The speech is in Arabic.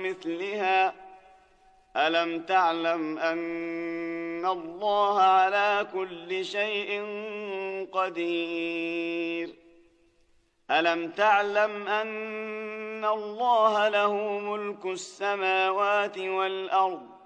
ومثلها ألم تعلم أن الله على كل شيء قدير ألم تعلم أن الله له ملك السماوات والأرض